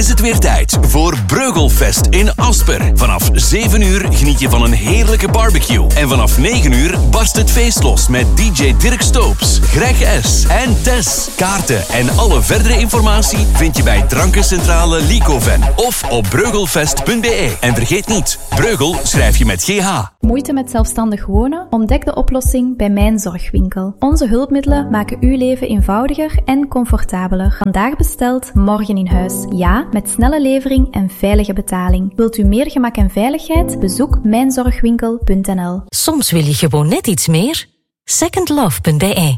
is het weer tijd voor Breugelfest in Asper. Vanaf 7 uur geniet je van een heerlijke barbecue. En vanaf 9 uur barst het feest los met DJ Dirk Stoops, Greg S. en Tess. Kaarten en alle verdere informatie vind je bij Drankencentrale Licoven of op breugelfest.be. En vergeet niet, Breugel schrijf je met GH. Moeite met zelfstandig wonen? Ontdek de oplossing bij Mijn Zorgwinkel. Onze hulpmiddelen maken uw leven eenvoudiger en comfortabeler. Vandaag besteld, morgen in huis. Ja, met snelle levering en veilige betaling. Wilt u meer gemak en veiligheid? Bezoek mijnzorgwinkel.nl. Soms wil je gewoon net iets meer. Secondlove.be.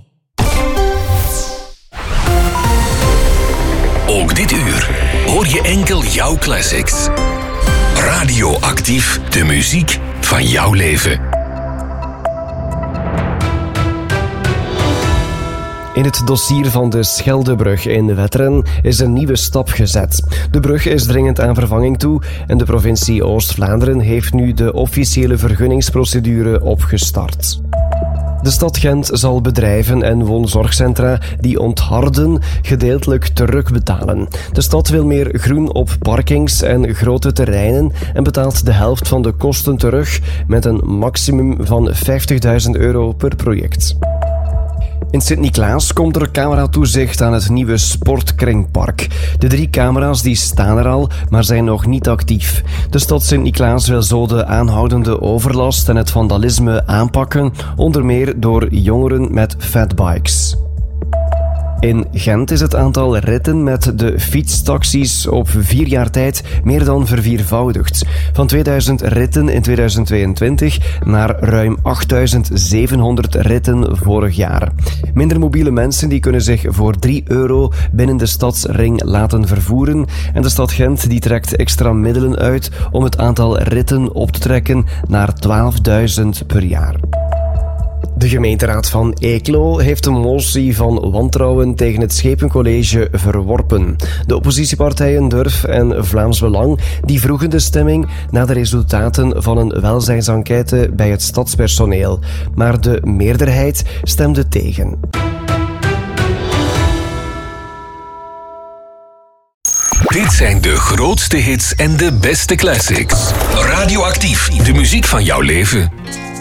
Ook dit uur hoor je enkel jouw classics. Radioactief, de muziek van jouw leven. In het dossier van de Scheldebrug in Wetteren is een nieuwe stap gezet. De brug is dringend aan vervanging toe en de provincie Oost-Vlaanderen heeft nu de officiële vergunningsprocedure opgestart. De stad Gent zal bedrijven en woonzorgcentra die ontharden gedeeltelijk terugbetalen. De stad wil meer groen op parkings en grote terreinen en betaalt de helft van de kosten terug met een maximum van €50.000 per project. In Sint-Niklaas komt er cameratoezicht aan het nieuwe sportkringpark. De 3 camera's die staan er al, maar zijn nog niet actief. De stad Sint-Niklaas wil zo de aanhoudende overlast en het vandalisme aanpakken, onder meer door jongeren met fatbikes. In Gent is het aantal ritten met de fietstaxis op 4 jaar tijd meer dan verviervoudigd. Van 2000 ritten in 2022 naar ruim 8700 ritten vorig jaar. Minder mobiele mensen die kunnen zich voor €3 binnen de stadsring laten vervoeren. En de stad Gent die trekt extra middelen uit om het aantal ritten op te trekken naar 12.000 per jaar. De gemeenteraad van Eeklo heeft een motie van wantrouwen tegen het Schepencollege verworpen. De oppositiepartijen Durf en Vlaams Belang die vroegen de stemming na de resultaten van een welzijnsenquête bij het stadspersoneel. Maar de meerderheid stemde tegen. Dit zijn de grootste hits en de beste classics. Radioactief, de muziek van jouw leven.